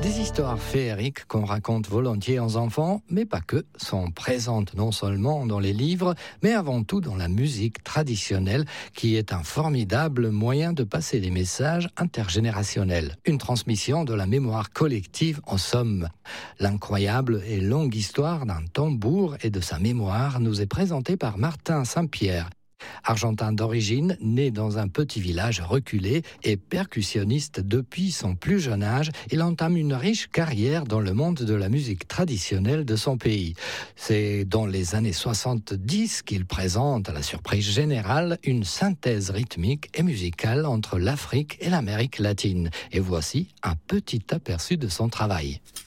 Des histoires féeriques qu'on raconte volontiers aux enfants, mais pas que, sont présentes non seulement dans les livres, mais avant tout dans la musique traditionnelle, qui est un formidable moyen de passer des messages intergénérationnels. Une transmission de la mémoire collective en somme. L'incroyable et longue histoire d'un tambour et de sa mémoire nous est présentée par Martin Saint-Pierre. Argentin d'origine, né dans un petit village reculé et percussionniste depuis son plus jeune âge, il entame une riche carrière dans le monde de la musique traditionnelle de son pays. C'est dans les années 70 qu'il présente à la surprise générale une synthèse rythmique et musicale entre l'Afrique et l'Amérique latine. Et voici un petit aperçu de son travail.